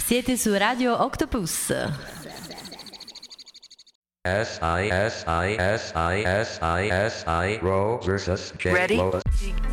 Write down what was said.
Siete su Radio Octopus. S-I-S-I-S-I-S-I-S-I, Row versus J. Ready? Lotus.